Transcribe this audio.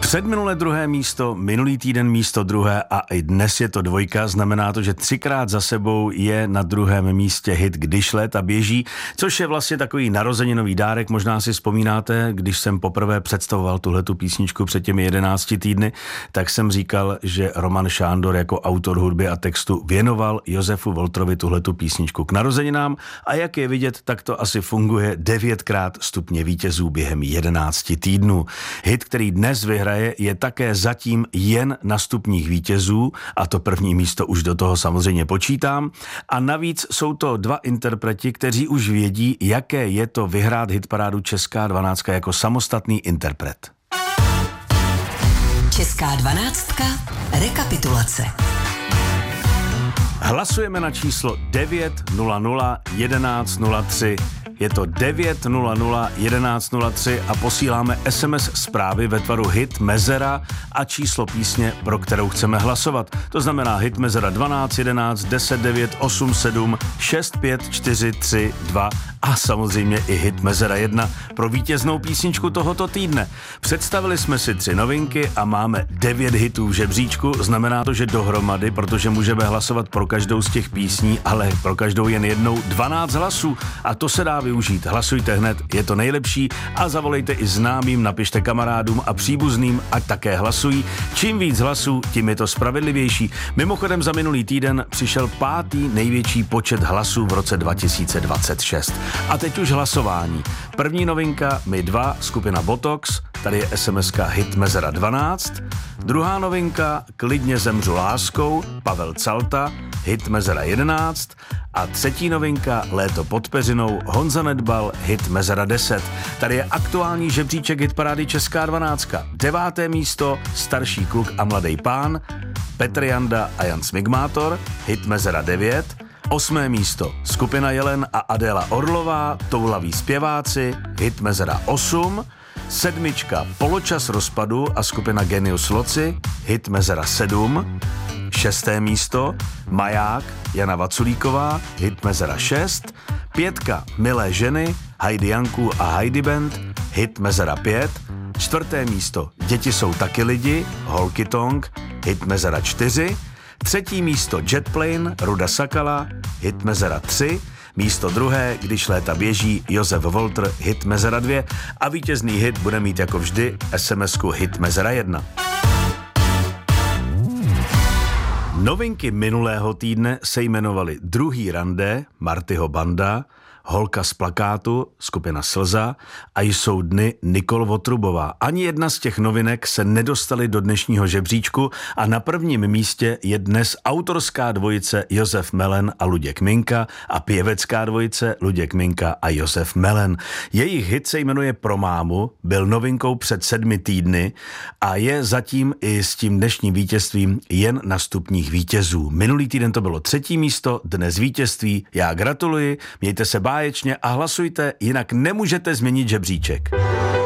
Předminulé druhé místo, minulý týden místo druhé a i dnes je to dvojka, znamená to, že 3krát za sebou je na druhém místě hit Když léta běží, což je vlastně takový narozeninový dárek. Možná si vzpomínáte, když jsem poprvé představoval tuhletu písničku před těmi 11 týdny, tak jsem říkal, že Roman Šándor jako autor hudby a textu věnoval Josefu Voltrovi tuhletu písničku k narozeninám a jak je vidět, tak to asi funguje 9krát stupně vítězů během 11 týdnů. Hit, který dnes vyhraje, je také zatím jen na stupních vítězů a to první místo už do toho samozřejmě počítám. A navíc jsou to dva interpreti, kteří už vědí, jaké je to vyhrát hitparádu Česká 12 jako samostatný interpret. Česká 12. Rekapitulace. Hlasujeme na číslo 900 1103. Je to 900 1103 a posíláme SMS zprávy ve tvaru hit Mezera a číslo písně, pro kterou chceme hlasovat. To znamená hit Mezera 12 11 10 9 8 7 6 5 4 3 2 a samozřejmě i hit Mezera 1 pro vítěznou písničku tohoto týdne. Představili jsme si 3 novinky a máme 9 hitů v žebříčku. Znamená to, že dohromady, protože můžeme hlasovat pro každou z těch písní, ale pro každou jen jednou 12 hlasů a to se dá využít. Hlasujte hned, je to nejlepší a zavolejte i známým, napište kamarádům a příbuzným, ať také hlasují. Čím víc hlasů, tím je to spravedlivější. Mimochodem za minulý týden přišel 5. největší počet hlasů v roce 2026. A teď už hlasování. První novinka My 2, skupina Botox, tady je SMS-ka hit Mezera 12. Druhá novinka Klidně zemřu láskou, Pavel Calta, hit Mezera 11. A třetí novinka Léto pod peřinou, Honza Nedbal, hit Mezera 10. Tady je aktuální žebříček hitparády Česká 12. 9. místo Starší kluk a mladý pán, Petr Janda a Jan Smigmátor, hit Mezera 9. 8. místo skupina Jelen a Adéla Orlová, Toulaví zpěváci, hit Mezera 8. 7. Poločas rozpadu a skupina Genius Loci, hit Mezera 7. 6. místo Maják, Jana Vaculíková, hit Mezera 6. 5. Milé ženy, Heidi Janku a Heidi Band, hit Mezera 5. 4. místo Děti jsou taky lidi, Holky Tong, hit Mezera 4. 3. místo Jetplane, Ruda Sakala, hit Mezera 3. Místo druhé, Když léta běží, Josef Voltr, hit Mezera 2 a vítězný hit bude mít jako vždy SMS-ku hit Mezera 1. Novinky minulého týdne se jmenovaly Druhý rande, Martyho banda, Holka z plakátu, skupina Slza a Jsou dny, Nikol Votrubová. Ani jedna z těch novinek se nedostaly do dnešního žebříčku a na prvním místě je dnes autorská dvojice Josef Melen a Luděk Minka a pěvecká dvojice Luděk Minka a Josef Melen. Jejich hit se jmenuje Pro mámu, byl novinkou před 7 týdny a je zatím i s tím dnešním vítězstvím jen na stupních vítězů. Minulý týden to bylo 3. místo, dnes vítězství. Já gratuluji, mějte se báječně a hlasujte, jinak nemůžete změnit žebříček.